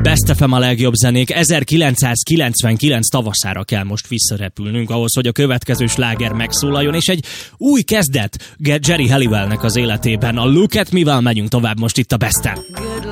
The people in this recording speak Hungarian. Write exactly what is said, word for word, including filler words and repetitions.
Best ef em a legjobb zenék. ezerkilencszázkilencvenkilenc tavaszára kell most visszarepülnünk ahhoz, hogy a következő sláger megszólaljon, és egy új kezdet Jerry Halliwellnek az életében. A Look at Me-vel megyünk tovább most itt a Besten.